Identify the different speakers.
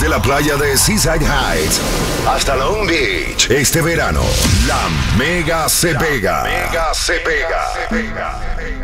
Speaker 1: Desde la playa de Seaside Heights hasta Long Beach, este verano, la Mega se pega.
Speaker 2: Mega se pega.